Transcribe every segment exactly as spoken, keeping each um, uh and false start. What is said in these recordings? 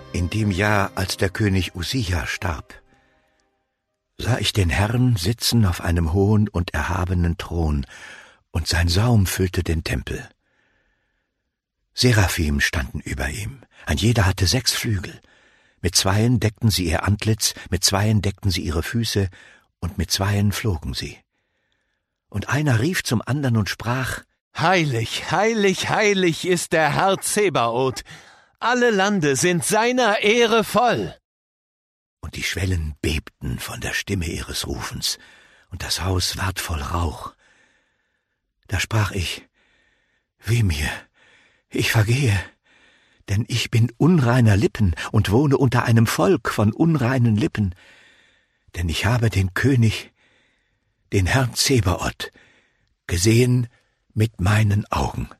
In dem Jahr, als der König Usia starb, sah ich den Herrn sitzen auf einem hohen und erhabenen Thron, und sein Saum füllte den Tempel. Seraphim standen über ihm, ein jeder hatte sechs Flügel. Mit zweien deckten sie ihr Antlitz, mit zweien deckten sie ihre Füße, und mit zweien flogen sie. Und einer rief zum andern und sprach: Heilig, heilig, heilig ist der Herr Zebaoth. Alle Lande sind seiner Ehre voll. Und die Schwellen bebten von der Stimme ihres Rufens, und das Haus ward voll Rauch. Da sprach ich: Weh mir, ich vergehe, denn ich bin unreiner Lippen und wohne unter einem Volk von unreinen Lippen, denn ich habe den König, den Herrn Zebaoth, gesehen mit meinen Augen.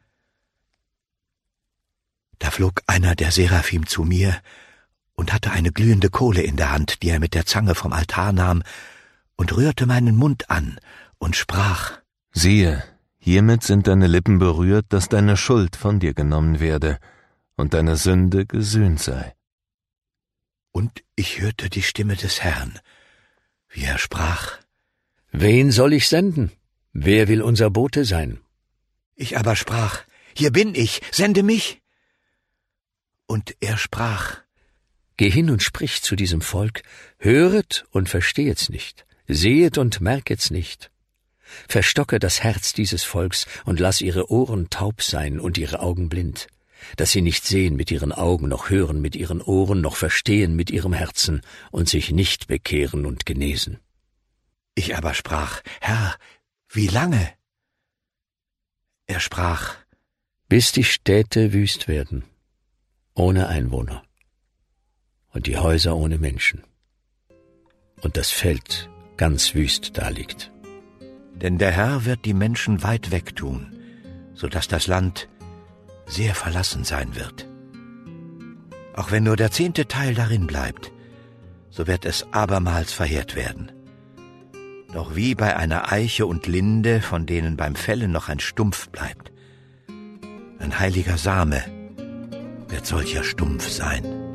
Da flog einer der Seraphim zu mir und hatte eine glühende Kohle in der Hand, die er mit der Zange vom Altar nahm, und rührte meinen Mund an und sprach: Siehe, hiermit sind deine Lippen berührt, dass deine Schuld von dir genommen werde und deine Sünde gesühnt sei. Und ich hörte die Stimme des Herrn, wie er sprach: Wen soll ich senden? Wer will unser Bote sein? Ich aber sprach: Hier bin ich, sende mich. Und er sprach: Geh hin und sprich zu diesem Volk, höret und verstehet's nicht, sehet und merket's nicht. Verstocke das Herz dieses Volks und lass ihre Ohren taub sein und ihre Augen blind, dass sie nicht sehen mit ihren Augen, noch hören mit ihren Ohren, noch verstehen mit ihrem Herzen und sich nicht bekehren und genesen. Ich aber sprach: Herr, wie lange? Er sprach: Bis die Städte wüst werden, ohne Einwohner, und die Häuser ohne Menschen, und das Feld ganz wüst daliegt. Denn der Herr wird die Menschen weit weg tun, so dass das Land sehr verlassen sein wird. Auch wenn nur der zehnte Teil darin bleibt, so wird es abermals verheert werden. Doch wie bei einer Eiche und Linde, von denen beim Fällen noch ein Stumpf bleibt, ein heiliger Same wird solcher Stumpf sein.